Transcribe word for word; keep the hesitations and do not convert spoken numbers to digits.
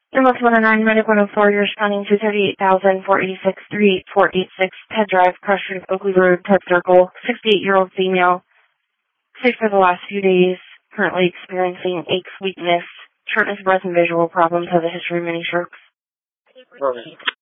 Ambulance one oh nine, Medic one oh four, you're responding to thirty-eight thousand four eighty-six, three eight four eight six, head drive, Cross Street, Oakley Road, Park Circle, sixty-eight-year-old female, sick for the last few days, currently experiencing aches, weakness, shortness of breath, and visual problems, has a history of many strokes.